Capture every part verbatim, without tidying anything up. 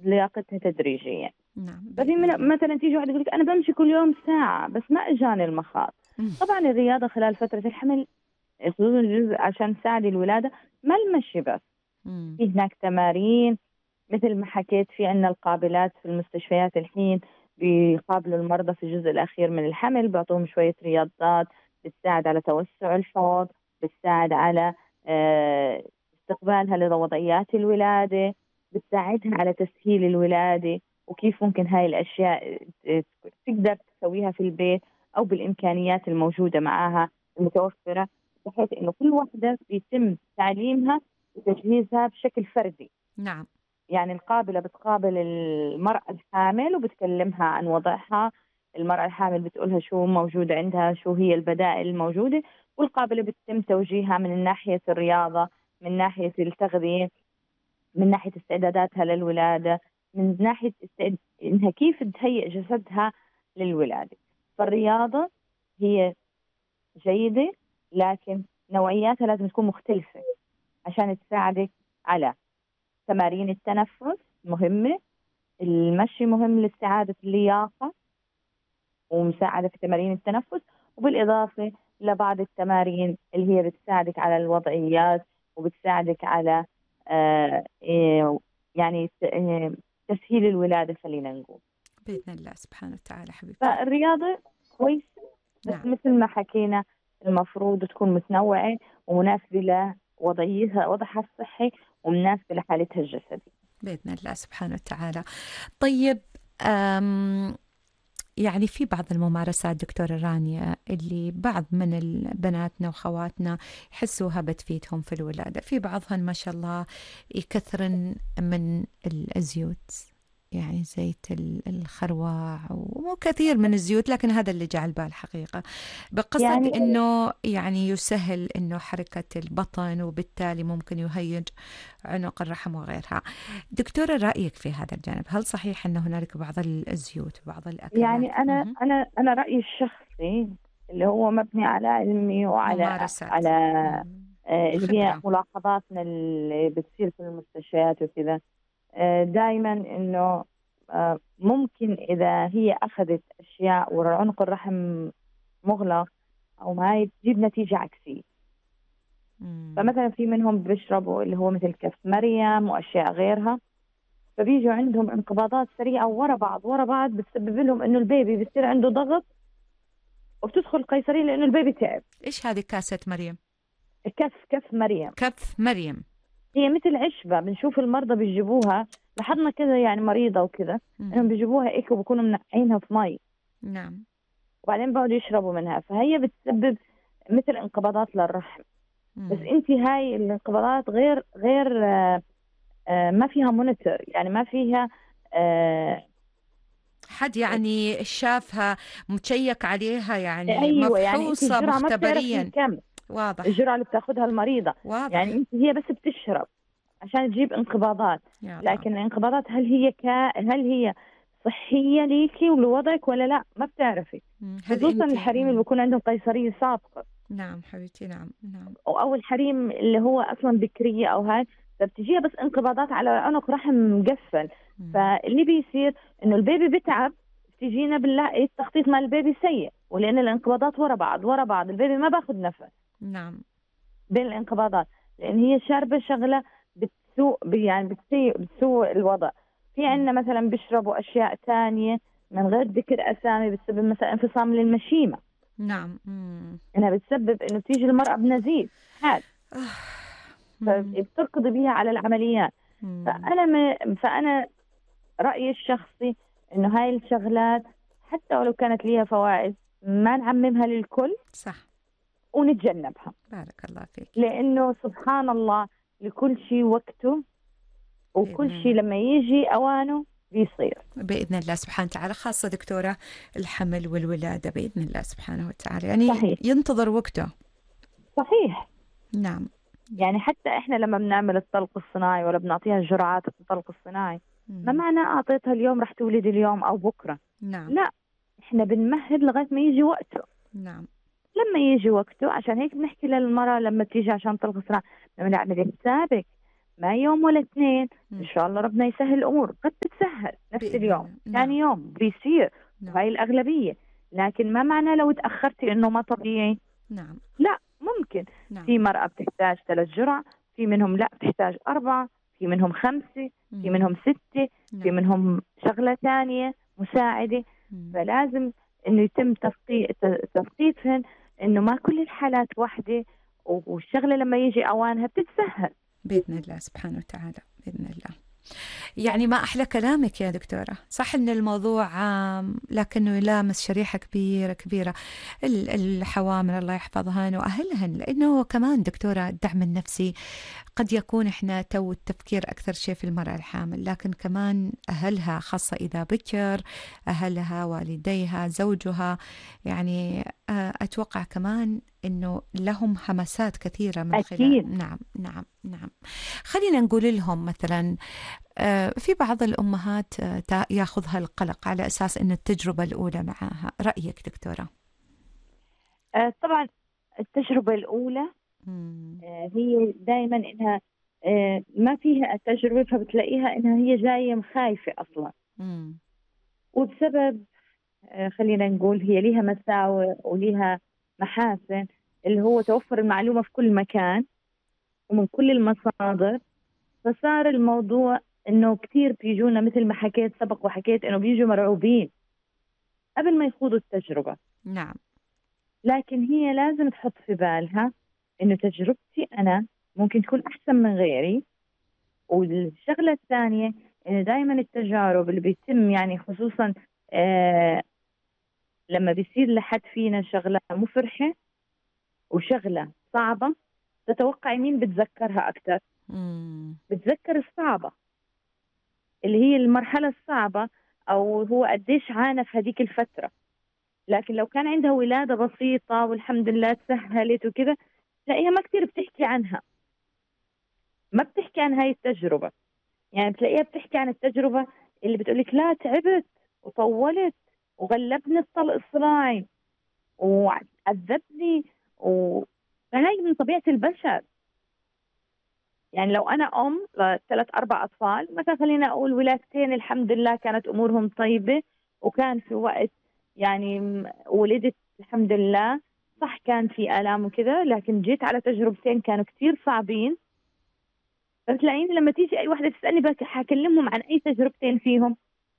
لياقتها تدريجيا. نعم ففي بإذن الله. مثلا تيجي واحدة تقول لك أنا بمشي كل يوم ساعة بس ما إجاني المخاض. طبعا الرياضة خلال فترة الحمل خصوصا الجزء عشان تساعد الولادة ما المشي بس، مم. في هناك تمارين مثل ما حكيت، في عندنا القابلات في المستشفيات الحين بيقابلوا المرضى في الجزء الأخير من الحمل، بيعطوهم شوية رياضات بتساعد على توسع الحوض، بتساعد على آه، استقبالها لوضعيات الولادة، بتساعدها على تسهيل الولادة، وكيف ممكن هاي الأشياء آه، تقدر تسويها في البيت أو بالإمكانيات الموجودة معها المتوفرة، بحيث إنه كل واحدة بيتم تعليمها وتجهيزها بشكل فردي. نعم. يعني القابلة بتقابل المرأة الحامل وبتكلمها عن وضعها، المرأة الحامل بتقولها شو موجود عندها، شو هي البدائل الموجودة، والقابلة بتتم توجيهها من ناحية الرياضة، من ناحية التغذية، من ناحية استعداداتها للولادة، من ناحية استعد... إنها كيف تهيئ جسدها للولادة. فالرياضة هي جيدة، لكن نوعياتها لازم تكون مختلفة عشان تساعدك على تمارين التنفس مهمة، المشي مهم لاستعادة اللياقة ومساعدة في تمارين التنفس، وبالإضافة لبعض التمارين اللي هي بتساعدك على الوضعيات وبتساعدك على آه إيه يعني ت- إيه تسهيل الولادة خلينا نقول. بإذن الله سبحانه وتعالى حبيبتي. فالرياضة كويسة، بس نعم مثل ما حكينا المفروض تكون متنوعة ومناسبة لوضعيتها، وضعها الصحي، ومناسبة لحالتها الجسدية. بإذن الله سبحانه وتعالى. طيب، أم يعني في بعض الممارسات دكتورة رانيا اللي بعض من ال- بناتنا وخواتنا يحسوها بتفيدهم في الولادة، في بعضهن ما شاء الله يكثرن من الزيوت، يعني زيت ال- الخروع وكثير من الزيوت، لكن هذا اللي جاء البال حقيقة، بقصد يعني انه يعني يسهل انه حركة البطن وبالتالي ممكن يهيج عنق الرحم وغيرها. دكتورة، رأيك في هذا الجانب، هل صحيح أن هنالك بعض الزيوت وبعض الأكلات؟ يعني أنا مهم. أنا أنا رأيي الشخصي اللي هو مبني على علمي وعلى ممارسات. على مم. آه، اللي هي خبرة. ملاحظاتنا اللي بتصير في المستشفيات وكذا، دائما إنه آه، ممكن إذا هي أخذت أشياء وعنق الرحم مغلق أو ما هي تجيب نتيجة عكسية. مم. فمثلا في منهم بيشربوا اللي هو مثل كف مريم وأشياء غيرها، فبيجوا عندهم انقباضات سريعة ورا بعض ورا بعض، بتسبب لهم إنه البيبي بيصير عنده ضغط وبتدخل قيصرية لأنه البيبي تعب. إيش هذه كاسة مريم؟ كف كف مريم كف مريم. هي مثل عشبة بنشوف المرضى بيجيبوها، لاحظنا كذا يعني مريضة وكذا إنهم مهم. بيجيبوها هيك وبكونوا منقعينها في مي نعم. وبعدين بقعدوا يشربوا منها، فهي بتسبب مثل انقباضات للرحم. بس مم. انت هاي الانقباضات غير غير آه، آه، ما فيها مونيتور، يعني ما فيها آه، حد يعني شافها، متشيك عليها، يعني ايوه، يعني انت مفحوصة الجرعة ما بتعرفي مختبريا. كم واضح. الجرعة اللي بتاخذها المريضة، يعني واضح. انت هي بس بتشرب عشان تجيب انقباضات، يا الله. لكن الانقباضات هل هي كا هل هي صحية ليكي ولوضعك ولا لا ما بتعرفي. مم. هل خصوصا أنت الحريم اللي مم. بيكون عندهم قيصرية سابقة، نعم حبيبتي. نعم نعم. او الحريم اللي هو اصلا بكريه او هاي، فبتجيها بس انقباضات على عنق رحم مقفل. مم. فاللي بيصير انه البيبي بيتعب، بتجينا بالله التخطيط مال البيبي سيء، ولان الانقباضات ورا بعض ورا بعض البيبي ما باخذ نفس نعم. بين الانقباضات، لان هي شاربه شغله بتسوء يعني بتسيء بتسوء الوضع. في مم. عندنا مثلا بيشربوا اشياء ثانيه من غير ذكر اسامي بتسبب مثلا انفصام للمشيمه، نعم. مم. انها بتسبب انه تيجي المراه بنزيف حاد، آه. مم. فبتركضي بيها على العمليات. مم. فأنا م... فأنا رأيي الشخصي إنه هاي الشغلات حتى ولو كانت ليها فوائد ما نعممها للكل صح. ونتجنبها، بارك الله فيك. لأنه سبحان الله لكل شيء وقته، بإذن وكل شيء الله. لما يجي أوانه بيصير. بإذن الله سبحانه وتعالى، خاصة دكتورة الحمل والولادة بإذن الله سبحانه وتعالى يعني صحيح ينتظر وقته. صحيح. نعم. يعني حتى إحنا لما بنعمل الطلق الصناعي ولا بنعطيها جرعات الطلق الصناعي، ما مم. معنى أعطيتها اليوم رح تولد اليوم أو بكرة، نعم. لا، إحنا بنمهد لغاية ما يجي وقته. نعم. لما يجي وقته عشان هيك بنحكي للمرأة لما تيجي عشان تلغي صراع، لما نعمل حسابك ما يوم ولا اثنين. إن مم. شاء الله ربنا يسهل الأمور، قد تتسهل نفس بإذن اليوم، الله. نعم. ثاني يوم بيصير، نعم. وهي الأغلبية. لكن ما معنى لو تأخرتي إنه ما طبيعي، نعم. لا ممكن. نعم. في مرأة بتحتاج ثلاث جرع، في منهم لا بتحتاج أربعة، في منهم خمسة، في مم. منهم ستة، في نعم. منهم شغلة ثانية مساعدة. مم. فلازم إنه يتم تثقي- ت- تثقيفهن إنه ما كل الحالات واحدة، والشغلة لما يجي أوانها بتتسهل. بإذن الله سبحانه وتعالى. بإذن الله. يعني ما أحلى كلامك يا دكتورة. صح أن الموضوع عام لكنه يلامس شريحة كبيرة كبيرة، ال- الحوامل الله يحفظهن وأهلهن، لأنه كمان دكتورة الدعم النفسي قد يكون إحنا تو التفكير أكثر شيء في المرأة الحامل، لكن كمان أهلها، خاصة إذا بكر، أهلها، والديها، زوجها، يعني آه، أتوقع كمان إنه لهم همسات كثيرة من خلال. أكيد. نعم. نعم. نعم. خلينا نقول لهم مثلا، آه، في بعض الأمهات آه، تا- ياخذها القلق على أساس أن التجربة الأولى معها. رأيك دكتورة؟ آه، طبعا التجربة الأولى مم. آه، هي دائما إنها آه، ما فيها التجربة، فبتلاقيها إنها هي جاية خايفة أصلا. مم. وبسبب آه، خلينا نقول هي ليها مساوئ وليها محاسن، اللي هو توفر المعلومة في كل مكان ومن كل المصادر. فصار الموضوع إنه كثير بيجونا مثل ما حكيت سبق وحكيت إنه بيجوا مرعوبين قبل ما يخوضوا التجربة. نعم. لكن هي لازم تحط في بالها إنه تجربتي أنا ممكن تكون أحسن من غيري. والشغلة الثانية إنه دائما التجارب اللي بيتم يعني خصوصا آه لما بيصير لحد فينا شغلة مفرحة وشغلة صعبة، تتوقع مين بتذكرها أكثر؟ مم. بتذكر الصعبة، اللي هي المرحلة الصعبة، أو هو قديش عانى في هذيك الفترة. لكن لو كان عندها ولادة بسيطة والحمد لله تسهلت وكذا، تلاقيها ما كثير بتحكي عنها، ما بتحكي عن هاي التجربة. يعني بتلاقيها بتحكي عن التجربة اللي بتقولك لا تعبت وطولت وغلبني الطلق الصناعي وعذبني و... فهاي من طبيعة البشر. يعني لو أنا أم لثلاث أربع أطفال مثلا، خلينا أقول ولادتين الحمد لله كانت أمورهم طيبة، وكان في وقت يعني م- ولدت الحمد لله، صح كان في آلام وكذا، لكن جيت على تجربتين كانوا كتير صعبين. فتلاقيني لما تيجي أي واحدة تسألني بك حكلمهم عن أي تجربتين فيهم،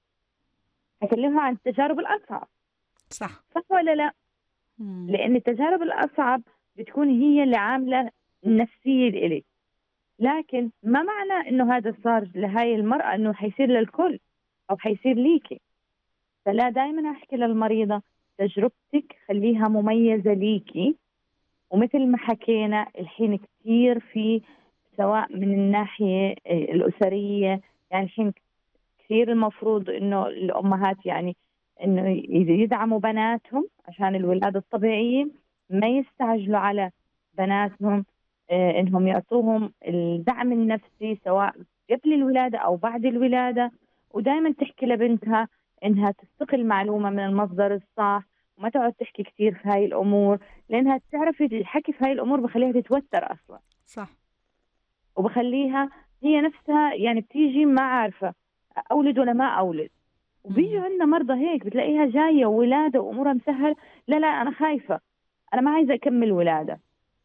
حكلمها عن التجارب الأصعب. صح. صح ولا لا؟ مم. لأن التجارب الأصعب بتكون هي اللي عاملة النفسية الإلي. لكن ما معنى انه هذا صار لهاي المرأة انه حيصير للكل او حيصير ليكي. فلا، دائما احكي للمريضة تجربتك خليها مميزة ليكي. ومثل ما حكينا الحين كثير في، سواء من الناحية الأسرية، يعني الحين كثير المفروض انه الأمهات يعني انه يدعموا بناتهم عشان الولادة الطبيعية، ما يستعجلوا على بناتهم، آه، انهم يعطوهم الدعم النفسي سواء قبل الولادة او بعد الولادة. ودائما تحكي لبنتها انها تستقي المعلومة من المصدر الصح، وما تقعد تحكي كثير في هاي الامور، لانها تعرف الحكي في هاي الامور بخليها تتوتر اصلا، صح. وبخليها هي نفسها يعني بتيجي ما عارفة اولد ولا ما اولد. وبيجوا مم. عندنا مرضى هيك بتلاقيها جاية ولادة وامورها مسهل، لا لا انا خايفة، انا ما عايزة اكمل ولادة.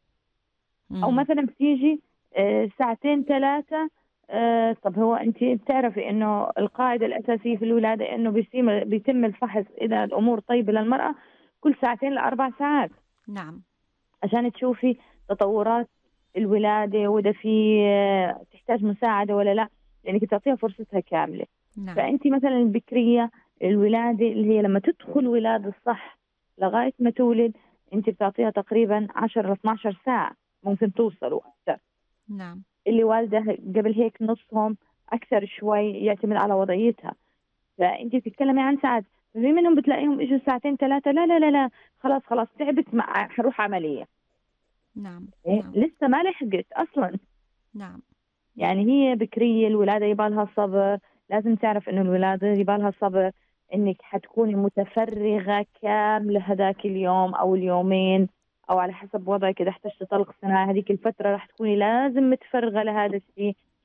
او مم. مثلا بتيجي آه، ساعتين ثلاثة. آه، طب هو انت بتعرفي انه القاعدة الاساسية في الولادة انه بيتم بيتم الفحص اذا الامور طيبة للمرأة كل ساعتين لاربع ساعات، نعم. عشان تشوفي تطورات الولادة واذا في آه، تحتاج مساعدة ولا لا، لانك تعطيها فرصتها كاملة. نعم. فانت مثلا البكرية، الولادة اللي هي لما تدخل ولادة الصح لغاية ما تولد، انت بتعطيها تقريبا عشرة ل اثني عشر ساعة، ممكن توصلوا اكثر. نعم. اللي والدة قبل هيك نصهم أكثر شوي، يعتمد على وضعيتها. فأنت بتتكلمي عن ساعات، في منهم بتلاقيهم إجوا ساعتين ثلاثة، لا لا لا لا خلاص خلاص تعبت، مع حروح عملية. نعم. إيه؟ نعم. لسه ما لحقت أصلا. نعم. يعني هي بكرية، الولادة يبالها صبر. لازم تعرف إنه الولادة يبالها صبر، إنك حتكوني متفرغة كاملة هذاك اليوم أو اليومين، أو على حسب وضعك. إذا احتجت طلق صناعي هذيك الفترة راح تكوني لازم متفرغة لهذا الشيء.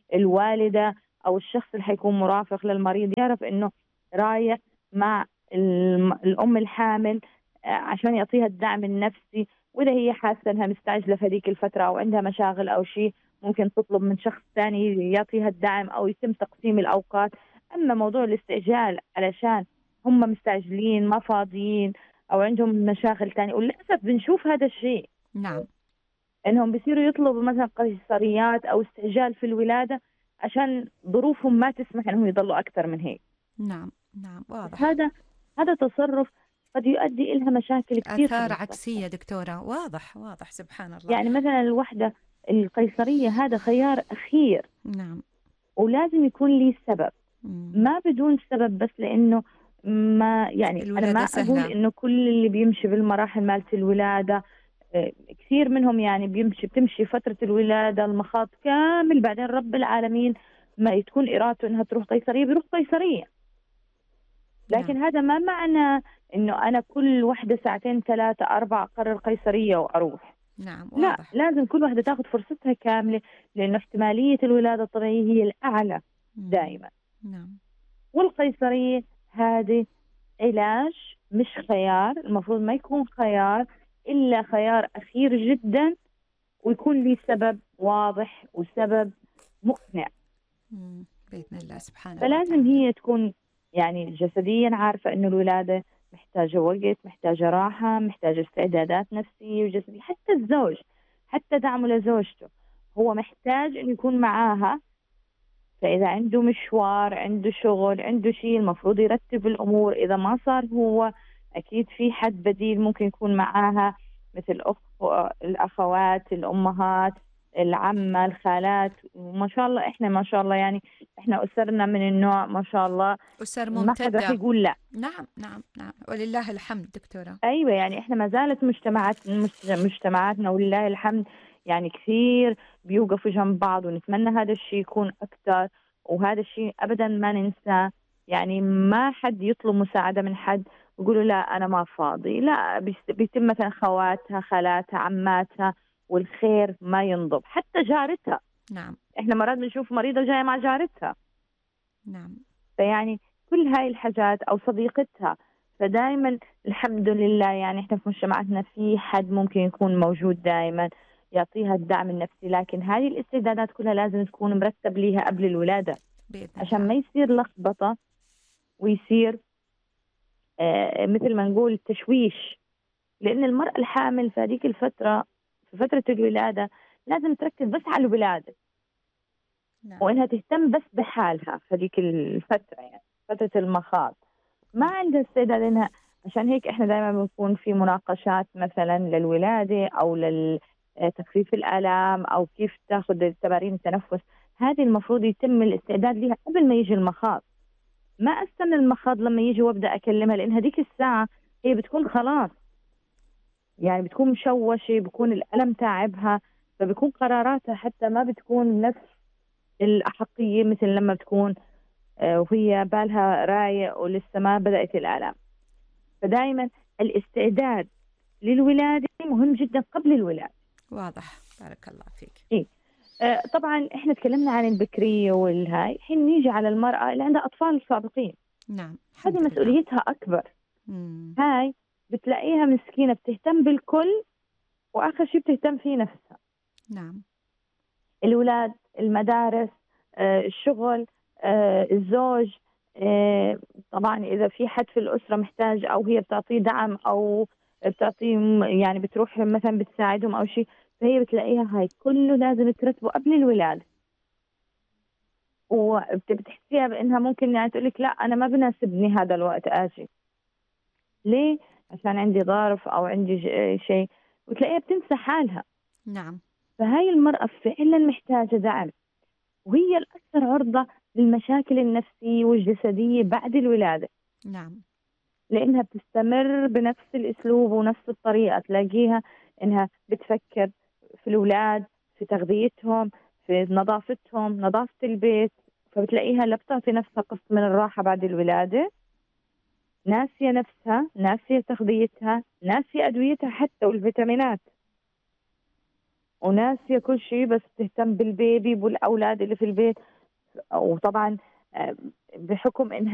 الوالدة أو الشخص اللي حيكون مرافق للمريض يعرف إنه رايح مع الم- الأم الحامل آه، عشان يعطيها الدعم النفسي. وإذا هي حاسة إنها مستعجلة في هذيك الفترة أو عندها مشاغل أو شيء، ممكن تطلب من شخص ثاني يعطيها الدعم أو يتم تقسيم الأوقات. أما موضوع الاستعجال علشان هم مستعجلين ما فاضيين أو عندهم مشاغل تانية، وللأسف بنشوف هذا الشيء، نعم. إنهم بيصيروا يطلبوا مثلا قيصريات أو استعجال في الولادة عشان ظروفهم ما تسمح إنهم يضلوا أكثر من هيك. نعم. نعم واضح. هذا هذا تصرف قد يؤدي إلى مشاكل كثير في آثار المستقبل. عكسية دكتورة، واضح واضح، سبحان الله. يعني مثلا الوحدة القيصرية هذا خيار أخير، نعم. ولازم يكون لي سبب، مم. ما بدون سبب بس لأنه ما يعني أنا ما الولادة أقول سهلة. إنه كل اللي بيمشي بالمراحل مالت الولادة آه، كثير منهم يعني بيمشي بتمشي فترة الولادة المخاض كامل، بعدين رب العالمين ما تكون إرادته إنها تروح قيصرية بيروح قيصرية. نعم. لكن هذا ما معنى إنه أنا كل وحدة ساعتين ثلاثة أربعة أقرر قيصرية وأروح. نعم لا، واضح. لازم كل وحدة تاخذ فرصتها كاملة، لأنه احتمالية الولادة الطبيعية هي الأعلى مم. دائما. نعم. والقيصرية هذه علاج مش خيار، المفروض ما يكون خيار إلا خيار أخير جدا، ويكون لي سبب واضح وسبب مقنع. مم. بإذن الله سبحانه فلازم وتعالى. هي تكون يعني جسديا عارفة إنه الولادة محتاجة وقت، محتاجة راحة، محتاجة استعدادات نفسية وجسدية. حتى الزوج، حتى دعمه لزوجته هو محتاج إنه يكون معاها. فإذا عنده مشوار، عنده شغل، عنده شيء، المفروض يرتب الأمور. إذا ما صار هو، أكيد في حد بديل ممكن يكون معاها، مثل أخ الأخوات، الأمهات، العمة، الخالات. وما شاء الله إحنا ما شاء الله يعني إحنا أسرنا من النوع ما شاء الله أسر ما حد راح ممتدة. يقول لا. نعم نعم نعم، ولله الحمد دكتورة. أيوة، يعني إحنا ما زالت مجتمعات مجت- مجتمعاتنا ولله الحمد يعني كثير بيوقفوا جنب بعض، ونتمنى هذا الشيء يكون أكثر. وهذا الشيء أبدا ما ننساه. يعني ما حد يطلب مساعدة من حد ويقولوا لا أنا ما فاضي، لا، بيس- بيتم مثلا خواتها، خالاتها، عماتها، والخير ما ينضب. حتى جارتها، نعم. إحنا مرات بنشوف مريضة جاية مع جارتها، نعم. فيعني كل هاي الحاجات أو صديقتها. فدائما الحمد لله يعني احنا في مجتمعاتنا في حد ممكن يكون موجود دائما يعطيها الدعم النفسي. لكن هذه الاستعدادات كلها لازم تكون مرتب ليها قبل الولادة بإذن عشان الله. ما يصير لخبطة ويصير آه مثل ما نقول تشويش. لأن المرأة الحامل في هذيك الفترة، في فترة الولادة، لازم تركز بس على الولادة، نعم. وإنها تهتم بس بحالها في هذيك الفترة، يعني فترة المخاض. ما نعم. عندها استعداد انها. عشان هيك احنا دائما بنكون في مناقشات مثلا للولادة او لتخفيف الآلام او كيف تاخذ تمارين التنفس. هذه المفروض يتم الاستعداد لها قبل ما يجي المخاض. ما استنى المخاض لما يجي وابدا اكلمها، لان هذيك الساعة هي بتكون خلاص، يعني بتكون مشوشة، بكون الألم تعبها، فبكون قراراتها حتى ما بتكون نفس الأحقية مثل لما بتكون آه، وهي بالها رايق ولسه ما بدأت الآلام. فدائما الاستعداد للولادة مهم جدا قبل الولادة. واضح، بارك الله فيك. إيه؟ آه، طبعا احنا تكلمنا عن البكرية والهاي، الحين نيجي على المرأة اللي عندها أطفال سابقين. نعم هذه الحمد لله. مسؤوليتها أكبر. مم. هاي بتلاقيها مسكينة بتهتم بالكل، وآخر شيء بتهتم فيه نفسها. نعم. الأولاد، المدارس، آه، الشغل، آه، الزوج. آه، طبعا إذا في حد في الأسرة محتاج أو هي بتعطيه دعم أو بتعطيه م- يعني بتروح مثلا بتساعدهم أو شيء، فهي بتلاقيها هاي كله لازم ترتبه قبل الولادة. وبتحسيها بأنها ممكن يعني تقول لك لا أنا ما بناسبني هذا الوقت آجي. ليه؟ عشان عندي ظرف أو عندي ج- شيء، وتلاقيها بتنسى حالها. نعم. فهاي المرأة فعلا محتاجة دعم، وهي الأكثر عرضة للمشاكل النفسية والجسدية بعد الولادة، نعم. لأنها بتستمر بنفس الأسلوب ونفس الطريقة. تلاقيها إنها بتفكر في الأولاد، في تغذيتهم، في نظافتهم، نظافة البيت. فبتلاقيها لا بتعطي نفسها قسط من الراحة بعد الولادة، ناسية نفسها، ناسية تغذيتها، ناسية أدويتها حتى والفيتامينات. وناسية كل شيء بس تهتم بالبيبي والأولاد اللي في البيت. وطبعا آه، بحكم إنها